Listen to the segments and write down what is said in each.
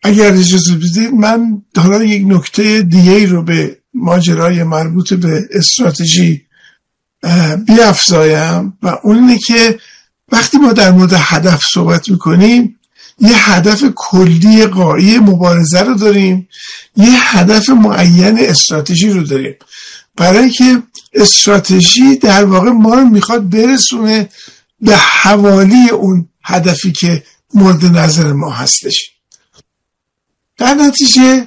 اگر اجازه بدید من حالا یک نکته دیگه رو به ماجرای مربوط به استراتژی بیافزایم و اون اینه که وقتی ما در مورد هدف صحبت میکنیم یه هدف کلی غایی مبارزه رو داریم، یه هدف معین استراتژی رو داریم، برای که استراتژی در واقع ما رو میخواد برسونه به حوالی اون هدفی که مورد نظر ما هستش. در نتیجه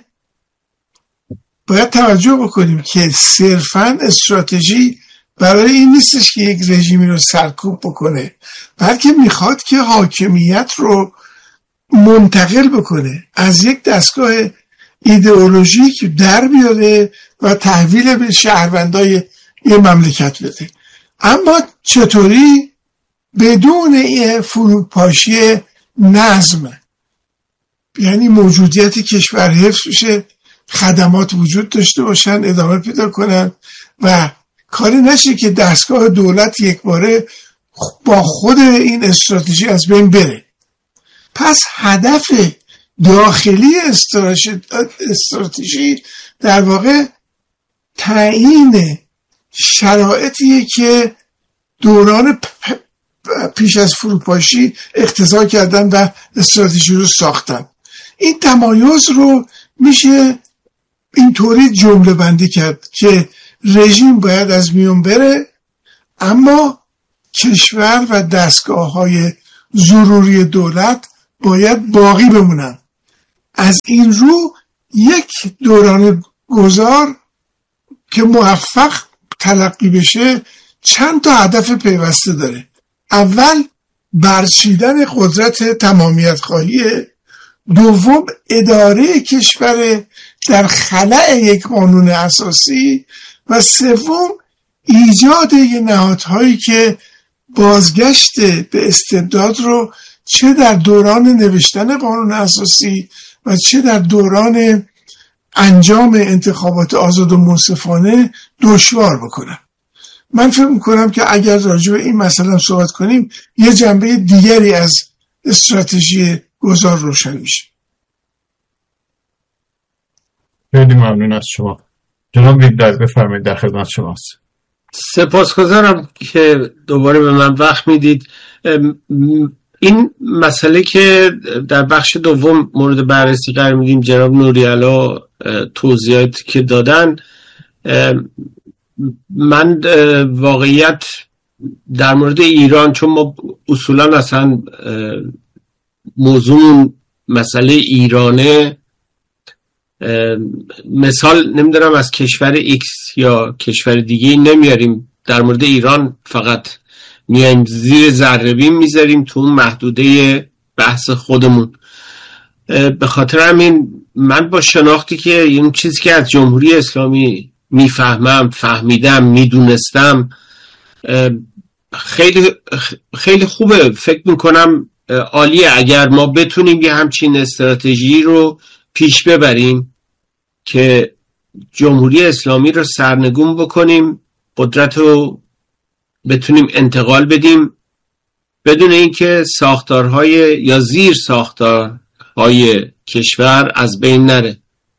باید توجه بکنیم که صرفاً استراتژی برای این نیستش که یک رژیمی رو سرکوب بکنه، بلکه میخواد که حاکمیت رو منتقل بکنه، از یک دستگاه ایدئولوژیک در بیاره و تحویل به شهروندای یه مملکت بده. اما چطوری؟ بدون یه فروپاشی نظم، یعنی موجودیت کشور حفظ بشه، خدمات وجود داشته باشن، ادامه پیدا کنن و کاری نشه که دستگاه دولت یک باره با خود این استراتژی از بین بره. پس هدف داخلی استراتژی در واقع تعیین شرایطیه که دوران پیش از فروپاشی اقتضا کردن و استراتژی رو ساختن. این تمایز رو میشه اینطوری جمله بندی کرد که رژیم باید از میون بره، اما کشور و دستگاه‌های ضروری دولت باید باقی بمونن. از این رو یک دوران گذار که موفق تلقی بشه چند تا هدف پیوسته داره. اول برچیدن قدرت تمامیت خواهیه، دوم اداره کشور در خلأ یک قانون اساسی و سوم ایجاد یه نهادهایی که بازگشت به استبداد رو چه در دوران نوشتن قانون اساسی و چه در دوران انجام انتخابات آزاد و منصفانه دشوار بکنن. من فکر میکنم که اگر راجع به این مسئله صحبت کنیم یه جنبه دیگری از استراتژی گذار روشن میشه. خیلی ممنون از شما جناب ویگدال، بفرمایید، در خدمت شماست. سپاسگزارم که دوباره به من وقت میدید. این مسئله که در بخش دوم مورد بررسی قرار میدیم، جناب نوری‌علا توضیحاتی که دادن، من واقعیت در مورد ایران، چون ما اصولا اصلا موضوع مسئله ایرانه، مثال نمیدارم از کشور ایکس یا کشور دیگه نمیاریم، در مورد ایران فقط میایم زیر ذره بین میذاریم تو اون محدوده بحث خودمون. به خاطر همین من با شناختی که این چیزی که از جمهوری اسلامی فهمیدم میدونستم، خیلی خوبه. فکر میکنم عالیه اگر ما بتونیم یه همچین استراتژی رو پیش ببریم که جمهوری اسلامی رو سرنگون بکنیم، قدرت رو بتونیم انتقال بدیم بدون اینکه ساختارهای یا زیر ساختارهای کشور از بین نره.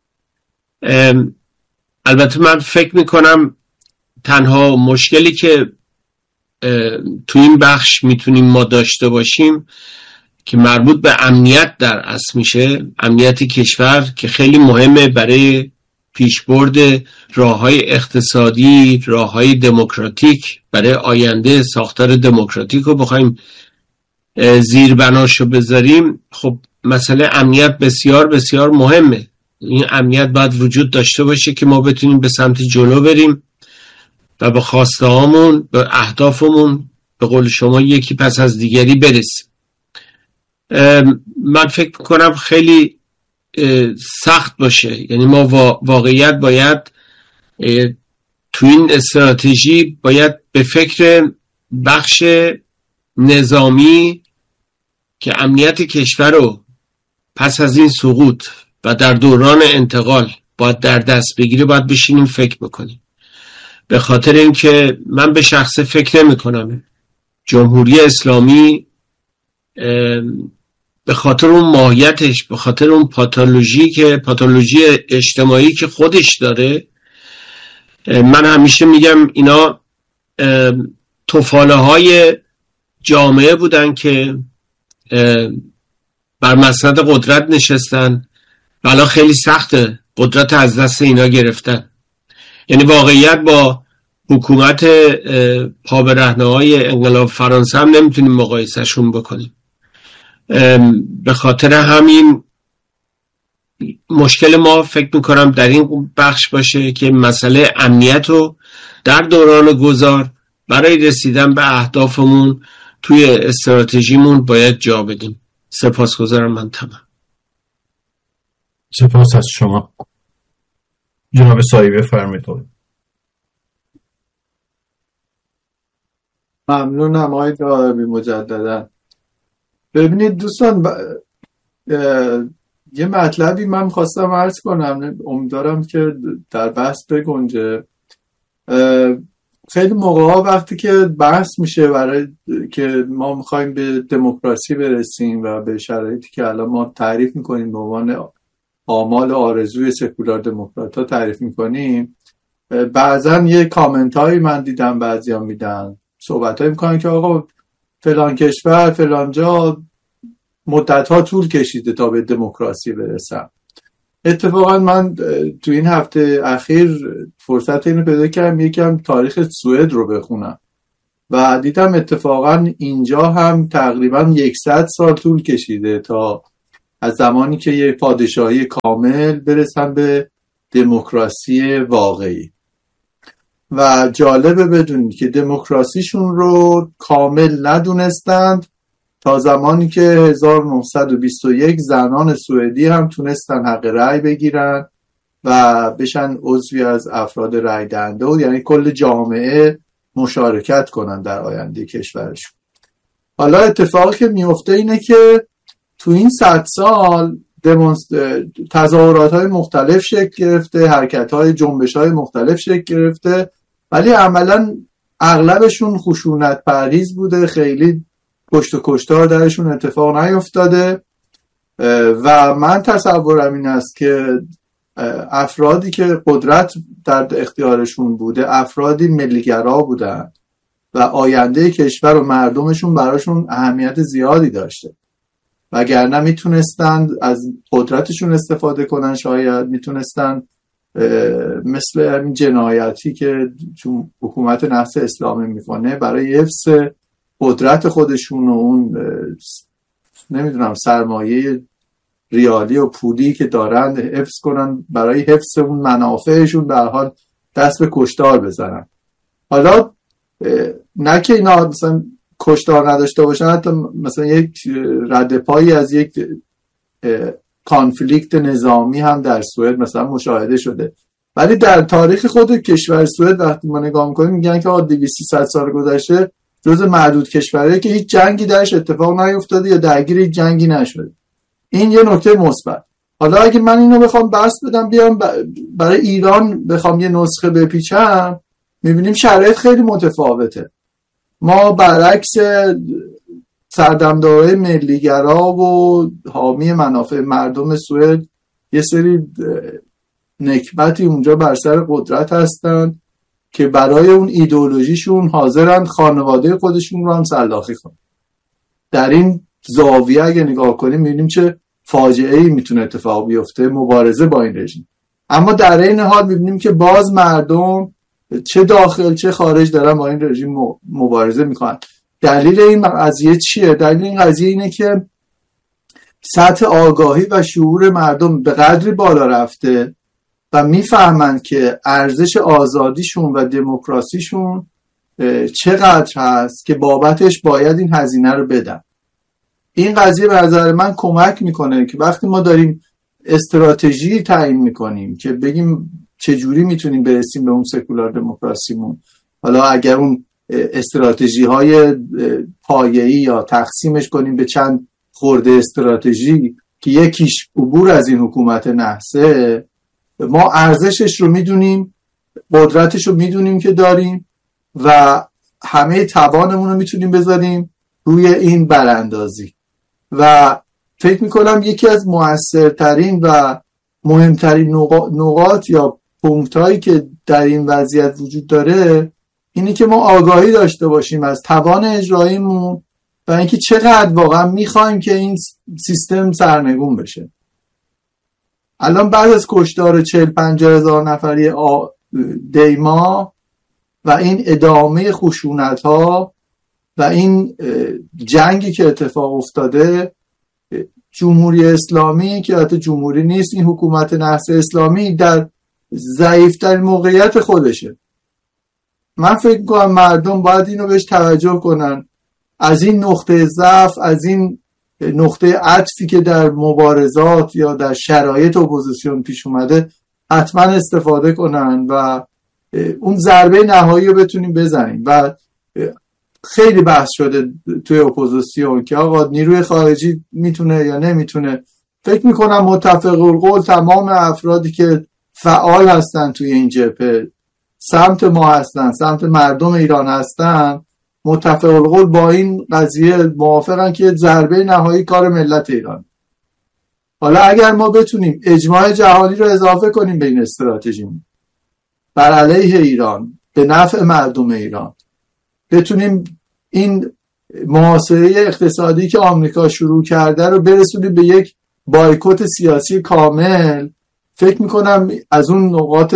البته من فکر میکنم تنها مشکلی که تو این بخش میتونیم ما داشته باشیم که مربوط به امنیت در اصل میشه، امنیت کشور که خیلی مهمه برای پیشبرد راههای اقتصادی، راههای دموکراتیک، برای آینده ساختار دموکراتیک رو بخوایم زیربناشو بذاریم. خب مسئله امنیت بسیار بسیار مهمه. این امنیت باید وجود داشته باشه که ما بتونیم به سمت جلو بریم و به خواسته هامون، به اهدافمون به قول شما یکی پس از دیگری برسیم. من فکر کنم خیلی سخت باشه، یعنی ما واقعیت باید تو این استراتژی باید به فکر بخش نظامی که امنیت کشور رو پس از این سقوط و در دوران انتقال باید در دست بگیره، باید بشینیم فکر بکنیم. به خاطر اینکه من به شخصه فکر نمی کنم جمهوری اسلامی به خاطر اون ماهیتش، به خاطر اون پاتولوژی اجتماعی که خودش داره. من همیشه میگم اینا تفاله های جامعه بودن که بر مسند قدرت نشستن، ولی خیلی سخته قدرت از دست اینا گرفتن. یعنی واقعیت با حکومت پابرهنه‌های انقلاب فرانسه هم نمیتونیم مقایسهشون بکنیم. به خاطر همین مشکل ما فکر میکنم در این بخش باشه که مسئله امنیت رو در دوران گذار برای رسیدن به اهدافمون توی استراتژیمون باید جا بدیم. سپاسگزارم. من تمام. سپاس از شما. جناب سایی بفرمایید. ممنونم آقای داربی مجددا. ببینید دوستان، یه مطلبی من خواستم عرض کنم، امیدوارم که در بحث بگنجه. خیلی موقعا وقتی که بحث میشه برای که ما میخوایم به دموکراسی برسیم و به شرایطی که الان ما تعریف میکنیم به عنوان آمال آرزوی سکولار دموکرات ها تعریف میکنیم، بعضا یه کامنت هایی من دیدم بعضیا میدن، صحبت هایی میکنن که آقا فلان کشور فلان جا مدت ها طول کشیده تا به دموکراسی برسن. اتفاقا من تو این هفته اخیر فرصت اینو پیدا کردم یکم تاریخ سوئد رو بخونم و دیدم اتفاقا اینجا هم تقریبا 100 سال طول کشیده تا از زمانی که یه پادشاهی کامل برسن به دموکراسی واقعی. و جالبه بدونید که دموکراسیشون رو کامل ندونستند تا زمانی که 1921 زنان سوئدی هم تونستن حق رأی بگیرن و بشن عضوی از افراد رأی دهنده و یعنی کل جامعه مشارکت کنن در آینده کشورشون. حالا اتفاقی که میفته اینه که تو این 100 سال تظاهرات‌های مختلف شکل گرفته، حرکت‌های جنبش‌های مختلف شکل گرفته، ولی عملاً اغلبشون خشونت پرهیز بوده، خیلی کشت و کشتار درشون اتفاق نیفتاده. و من تصورم این است که افرادی که قدرت در اختیارشون بوده افرادی ملیگرا بودن و آینده کشور و مردمشون براشون اهمیت زیادی داشته، وگرنه میتونستن از قدرتشون استفاده کنن، شاید میتونستن مثل همین جنایتی که چون حکومت نفس اسلامی میکنه برای حفظ قدرت خودشون و اون نمیدونم سرمایه ریالی و پولی که دارن حفظ کنن، برای حفظ اون منافعشون در حال دست به کشتار بزنن. حالا نه که اینا مثلا کشتار نداشته باشن، حتی مثلا یک رد پایی از یک کانفلیکت نظامی هم در سوئد مثلا مشاهده شده، ولی در تاریخ خود کشور سوئد وقتی ما نگاه میکنیم میگن که 200-300 سال گذشته جز معدود کشوره که هیچ جنگی درش اتفاق نیفتاده یا درگیر هیچ جنگی نشده. این یه نکته مثبت. حالا اگه من اینو بخوام بحث بدم بیام برای ایران بخوام یه نسخه بپیچم، میبینیم شرایط خیلی متفاوته. ما برعکس سردمدارای ملیگرا و حامی منافع مردم سوئد یه سری نکبتی اونجا بر سر قدرت هستن که برای اون ایدئولوژیشون حاضرن خانواده خودشون رو هم سلاخی کنن. در این زاویه اگه نگاه کنیم میبینیم چه فاجعه‌ای میتونه اتفاق بیفته مبارزه با این رژیم. اما در این حال میبینیم که باز مردم چه داخل چه خارج دارن با این رژیم مبارزه میکنن. دلیل این قضیه چیه؟ دلیل این قضیه اینه که سطح آگاهی و شعور مردم به قدری بالا رفته و میفهمن که ارزش آزادیشون و دموکراسیشون چقدر هست که بابتش باید این هزینه رو بدن. این قضیه به نظر من کمک میکنه که وقتی ما داریم استراتژی تعیین میکنیم که بگیم چجوری میتونیم برسیم به اون سکولار دموکراسیمون، حالا اگر اون استراتژی های پایه‌ای یا تقسیمش کنیم به چند خورده استراتژی که یکیش عبور از این حکومت نحسه، ما ارزشش رو میدونیم، قدرتش رو میدونیم که داریم و همه توانمون رو میتونیم بذاریم روی این براندازی و فکر میکنم یکی از مؤثرترین و مهمترین نقاط یا پونکت هایی که در این وضعیت وجود داره اینی که ما آگاهی داشته باشیم از توان اجراییمون و اینکه چقدر واقعا میخوایم که این سیستم سرنگون بشه. الان بعد از کشتار 40-50 هزار نفری دیما و این ادامه خشونت ها و این جنگی که اتفاق افتاده، جمهوری اسلامی که حتی جمهوری نیست، این حکومت نحس اسلامی در ضعیفترین موقعیت خودشه. من فکر میکنم مردم باید اینو بهش توجه کنن، از این نقطه ضعف، از این نقطه عطفی که در مبارزات یا در شرایط اپوزیسیون پیش اومده حتما استفاده کنن و اون ضربه نهایی رو بتونیم بزنیم. و خیلی بحث شده توی اپوزیسیون که آقا نیروی خارجی میتونه یا نمیتونه. فکر میکنم متفق القول تمام افرادی که فعال هستن توی این جبهه، سمت ما هستن، سمت مردم ایران هستن، متفق القول با این قضیه موافقن که ضربه نهایی کار ملت ایران. حالا اگر ما بتونیم اجماع جهانی رو اضافه کنیم به این استراتژی بر علیه ایران به نفع مردم ایران، بتونیم این محاصره اقتصادی که آمریکا شروع کرده رو برسونیم به یک بایکوت سیاسی کامل، فکر میکنم از اون نقاط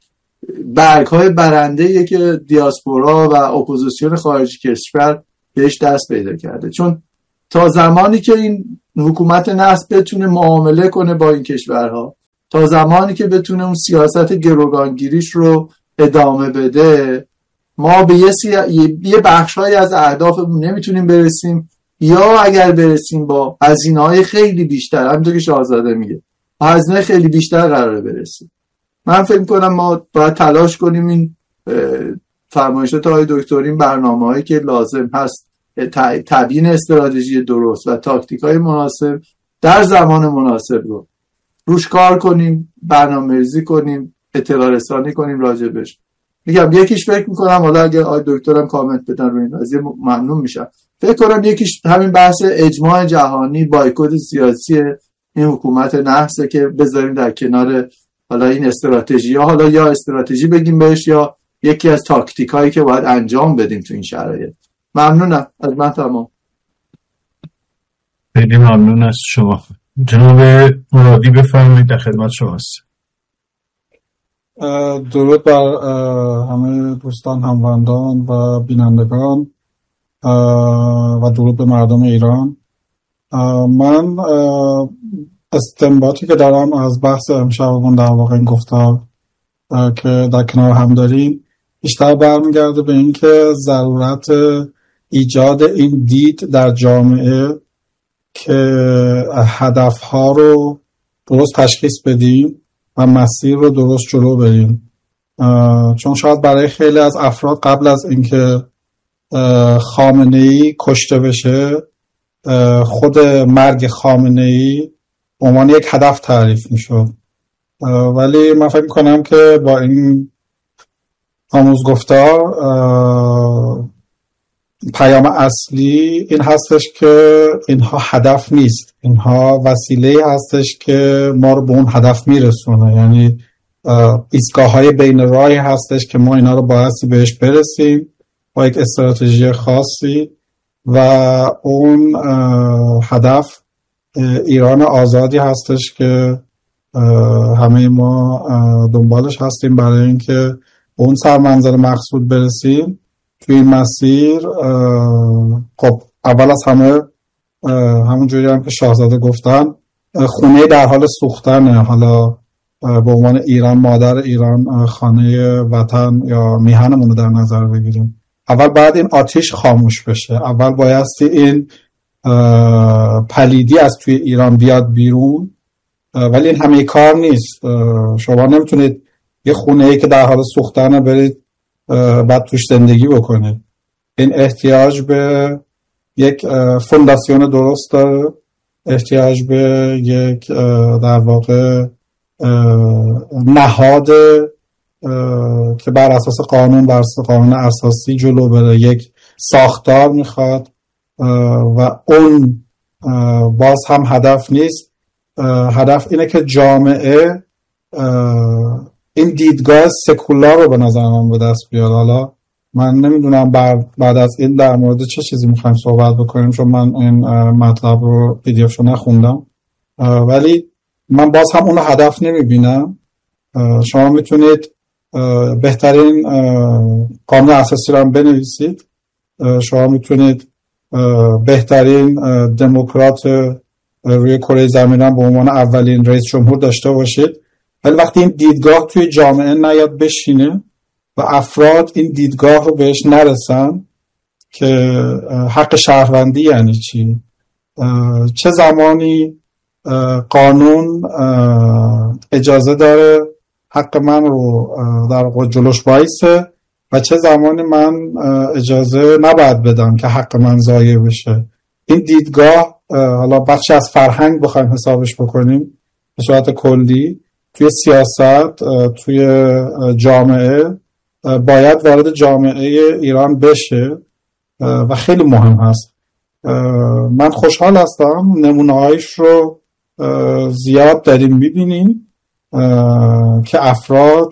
برگ‌های برنده‌ایه که دیاسپورا و اپوزیسیون خارجی کشور بهش دست پیدا کرده. چون تا زمانی که این حکومت نحس بتونه معامله کنه با این کشورها، تا زمانی که بتونه اون سیاست گروگانگیریش رو ادامه بده، ما به یه بخش‌های از اهدافمون نمیتونیم برسیم، یا اگر برسیم با هزینه‌های خیلی بیشتر، همونطور که شاهزاده میگه هزینه خیلی بیشتر قراره برسیم. من فکر می‌کنم ما باید تلاش کنیم این فرمایشات آقای دکتر، این برنامه‌هایی که لازم هست، تبیین استراتژی درست و تاکتیک‌های مناسب در زمان مناسب رو روش کار کنیم، برنامه‌ریزی کنیم، اطلاع رسانی کنیم راجبش. میگم یکیش فکر می‌کنم، حالا اگه آقای دکترم کامنت بدن رو این قضیه ممنون میشم، فکر کنم یکیش همین بحث اجماع جهانی، بایکوت سیاسی این حکومت نحسه که بذاریم در کنار حالا این استراتژی ها، حالا یا استراتژی بگیم بهش یا یکی از تاکتیک هایی که باید انجام بدیم تو این شرایط. ممنونم از من. تمام. خیلی ممنون از شما. جناب مرادی بفرمایید، در خدمت شماست. درود بر همه دوستان، هموندان و بینندگان و درود به مردم ایران. من استنباطی که دارم از بحث امشبمون در واقع این گفتار که در کنار هم داریم بیشتر برمیگرده به این که ضرورت ایجاد این دید در جامعه که هدفها رو درست تشخیص بدیم و مسیر رو درست جلو بریم. چون شاید برای خیلی از افراد قبل از اینکه خامنه‌ای کشته بشه، خود مرگ خامنه‌ای به عنوان یک هدف تعریف میشد، ولی من فکر میکنم که با این آموزگفتار پیام اصلی این هستش که اینها هدف نیست، اینها وسیله هستش که ما رو به اون هدف میرسونه. یعنی ایستگاه‌های بین راهی هستش که ما اینا رو بایستی بهش برسیم با یک استراتژی خاصی و اون هدف ایران آزادی هستش که همه ما دنبالش هستیم برای اینکه اون سرمنزل مقصود برسیم. توی این مسیر خب اول از همه همون جوری هم که شاهزاده گفتن، خونه در حال سوختنه. حالا به عنوان ایران، مادر ایران، خانه وطن یا میهنمون رو در نظر بگیریم، اول باید این آتش خاموش بشه، اول بایستی این پلیدی از توی ایران بیاد بیرون. ولی این همه کار نیست. شما نمیتونید یه خونه‌ای که در حال سوختنه برید بعد توش زندگی بکنید. این احتیاج به یک فونداسیون درست داره، احتیاج به یک در واقع نهاد که بر اساس قانون، بر اساس قانون اساسی جلو بره، یک ساختار میخواد و اون باز هم هدف نیست. هدف اینه که جامعه این دیدگاه سکولار رو به نظر من به دست بیاد. حالا من نمیدونم بعد از این در مورد چه چیزی میخوایم صحبت بکنیم، چون من این مطلب رو PDF رو نخوندم، ولی من باز هم اون رو هدف نمیبینم. شما میتونید بهترین قانون اساسی رو هم بنویسید، شما میتونید بهترین دموکرات روی کره زمین هم به عنوان اولین رئیس جمهور داشته باشید، ولی وقتی این دیدگاه توی جامعه نیاد بشینه و افراد این دیدگاه رو بهش نرسن که حق شهروندی یعنی چی، چه زمانی قانون اجازه داره حق من رو در جلوش وایسه و چه زمانی من اجازه نباید بدم که حق من ضایع بشه. این دیدگاه حالا بخش از فرهنگ بخوایم حسابش بکنیم به صورت کلی توی سیاست، توی جامعه باید وارد جامعه ایران بشه و خیلی مهم هست. من خوشحال هستم نمونه‌هایش رو زیاد داریم میبینیم که افراد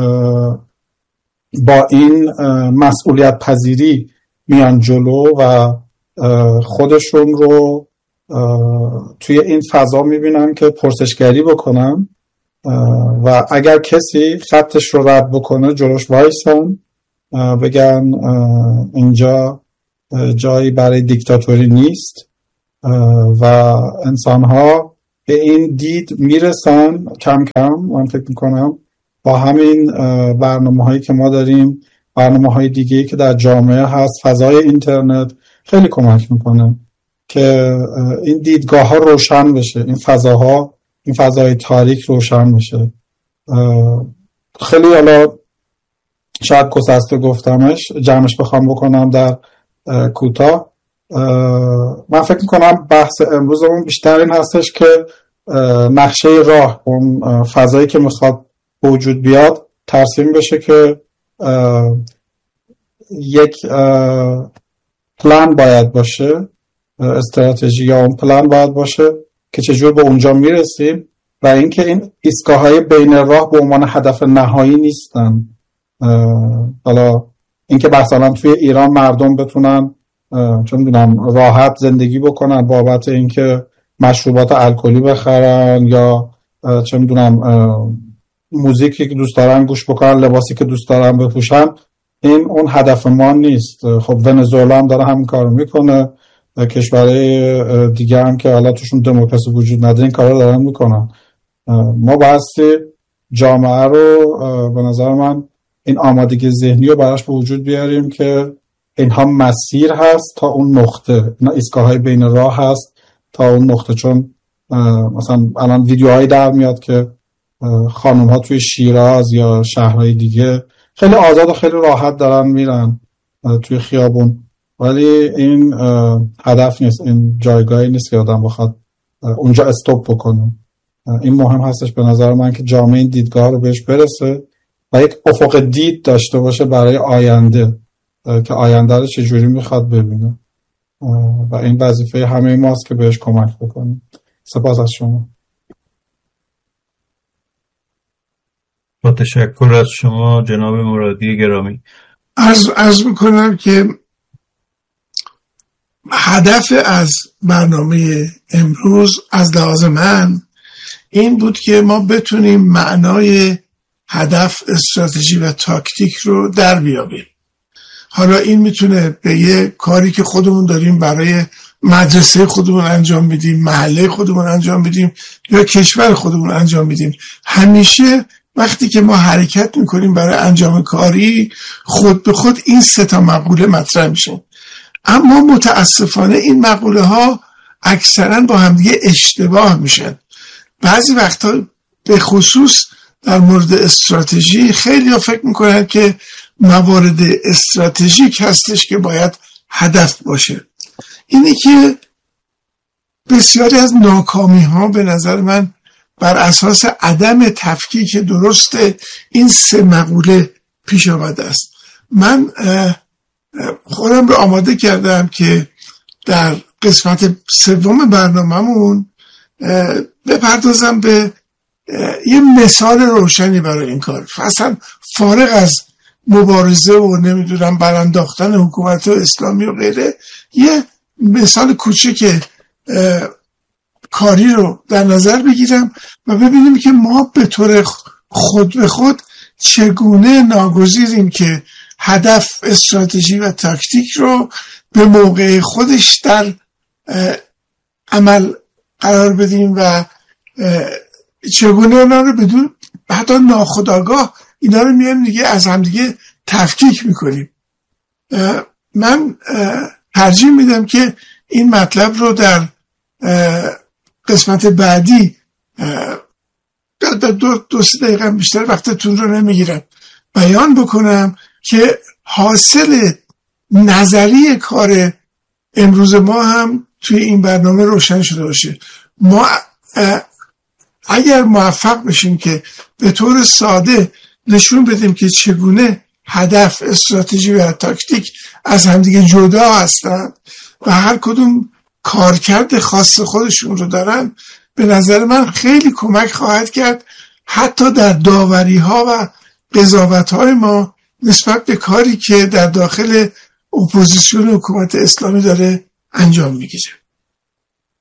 با این مسئولیت پذیری میان جلو و خودشون رو توی این فضا میبینن که پرسشگری بکنن و اگر کسی خطش رو رد بکنه جلوش وایسن، بگن اینجا جایی برای دیکتاتوری نیست و انسان‌ها به این دید میرسن کم کم. من فکر میکنم با همین برنامه‌هایی که ما داریم، برنامه‌های دیگه‌ای که در جامعه هست، فضای اینترنت خیلی کمک میکنه که این دیدگاه‌ها روشن بشه، این فضاها، این فضای تاریک روشن بشه. خیلی حالا شاید کسسته گفتمش، جمعش بخوام بکنم در کوتاه. من فکر میکنم بحث امروزمون بیشتر این هستش که نقشه راه، اون فضایی که میخواد وجود بیاد ترسیم بشه که یک پلان باید باشه، استراتژی یا اون پلان باید باشه که چجور به اونجا میرسیم و اینکه این ایستگاه‌های بین راه به عنوان هدف نهایی نیستن. حالا اینکه مثلا توی ایران مردم بتونن چون میدونم راحت زندگی بکنن بابت اینکه مشروبات الکلی بخرن یا چه میدونم موزیکی که دوست دارن گوش بکنن، لباسی که دوست دارن بپوشن، این اون هدف ما نیست. خب ونزوئلا هم داره همین کارو میکنه، کشورهای دیگه هم که حالا توشون دموکراسی وجود نداره این کارو دارن میکنن. ما بایستی جامعه رو به نظر من این آمادگی ذهنی رو براش به وجود بیاریم که اینها مسیر هست تا اون نقطه، اینا ایستگاه‌های بین راه هست تا اون نقطه. چون مثلا الان ویدیوهایی در میاد که خانم‌ها توی شیراز یا شهرهای دیگه خیلی آزاد و خیلی راحت دارن میرن توی خیابون، ولی این هدف نیست، این جایگاهی نیست که آدم بخواد اونجا استوب بکنه. این مهم هستش به نظر من که جامعه این دیدگاه رو بهش برسه و یک افق دید داشته باشه برای آینده که آینده رو چجوری میخواد ببینه و این وظیفه همه ماست که بهش کمک بکنیم. سپاس از شما. با تشکر از شما جناب مرادی گرامی. عرض میکنم که هدف از برنامه امروز از لحاظ من این بود که ما بتونیم معنای هدف، استراتژی و تاکتیک رو در بیابیم. حالا این میتونه به یه کاری که خودمون داریم برای مدرسه خودمون انجام میدیم، محله خودمون انجام میدیم یا کشور خودمون انجام میدیم. همیشه وقتی که ما حرکت میکنیم برای انجام کاری خود به خود این 3 مقوله مطرح میشه، اما متاسفانه این مقوله ها اکثرا با همدیگه اشتباه میشن. بعضی وقتا به خصوص در مورد استراتژی خیلی ها فکر میکنن که موارد استراتژیک هستش که باید هدف باشه. اینه که بسیاری از ناکامی ها به نظر من بر اساس عدم تفکیک درست این 3 مقوله پیش آمده است. من خودم رو آماده کردم که در قسمت سوم برنامه‌مون بپردازم به یه مثال روشنی برای این کار. اصلا فارغ از مبارزه و نمیدونم برانداختن حکومت اسلامی و غیره، یه مثال کوچک کاری رو در نظر بگیرم و ببینیم که ما به طور خود به خود چگونه ناگزیریم که هدف، استراتژی و تاکتیک رو به موقع خودش در عمل قرار بدیم و چگونه اونا رو بدون حتی ناخودآگاه اینا رو میایم دیگه از هم دیگه تفکیک میکنیم. من ترجیح میدم که این مطلب رو در قسمت بعدی در دو سه دقیقه بیشتر وقتتون رو نمیگیرم بیان بکنم که حاصل نظری کار امروز ما هم توی این برنامه روشن شده باشه. ما اگر موفق بشیم که به طور ساده نشون بدیم که چگونه هدف، استراتژی و تاکتیک از همدیگه جدا هستن و هر کدوم کارکرد خاص خودشون رو دارن، به نظر من خیلی کمک خواهد کرد حتی در داوری ها و قضاوت های ما نسبت به کاری که در داخل اپوزیسیون حکومت اسلامی داره انجام میگیره.